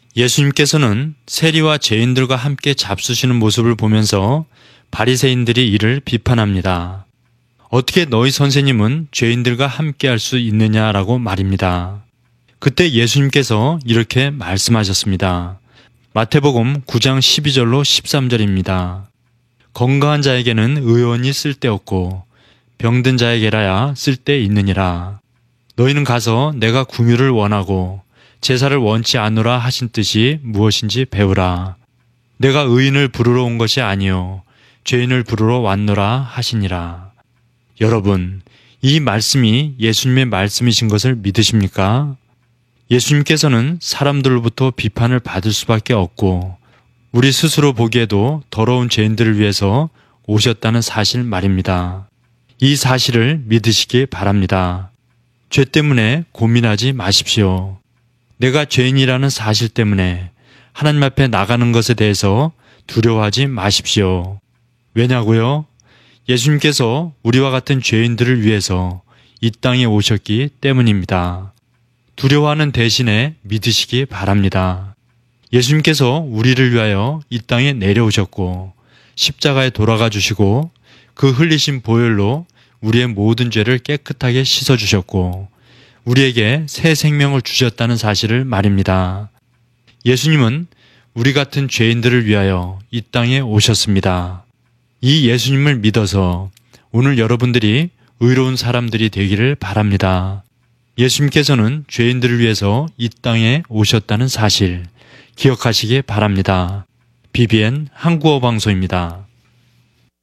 예수님께서는 세리와 죄인들과 함께 잡수시는 모습을 보면서 바리새인들이 이를 비판합니다. 어떻게 너희 선생님은 죄인들과 함께 할 수 있느냐라고 말입니다. 그때 예수님께서 이렇게 말씀하셨습니다. 마태복음 9장 12절로 13절입니다. 건강한 자에게는 의원이 쓸데없고 병든 자에게라야 쓸데 있느니라. 너희는 가서 내가 긍휼을 원하고 제사를 원치 않노라 하신 뜻이 무엇인지 배우라. 내가 의인을 부르러 온 것이 아니요 죄인을 부르러 왔노라 하시니라. 여러분, 이 말씀이 예수님의 말씀이신 것을 믿으십니까? 예수님께서는 사람들로부터 비판을 받을 수밖에 없고 우리 스스로 보기에도 더러운 죄인들을 위해서 오셨다는 사실 말입니다. 이 사실을 믿으시기 바랍니다. 죄 때문에 고민하지 마십시오. 내가 죄인이라는 사실 때문에 하나님 앞에 나가는 것에 대해서 두려워하지 마십시오. 왜냐고요? 예수님께서 우리와 같은 죄인들을 위해서 이 땅에 오셨기 때문입니다. 두려워하는 대신에 믿으시기 바랍니다. 예수님께서 우리를 위하여 이 땅에 내려오셨고 십자가에 돌아가 주시고 그 흘리신 보혈로 우리의 모든 죄를 깨끗하게 씻어주셨고 우리에게 새 생명을 주셨다는 사실을 말입니다. 예수님은 우리 같은 죄인들을 위하여 이 땅에 오셨습니다. 이 예수님을 믿어서 오늘 여러분들이 의로운 사람들이 되기를 바랍니다. 예수님께서는 죄인들을 위해서 이 땅에 오셨다는 사실 기억하시기 바랍니다. BBN 한국어 방송입니다.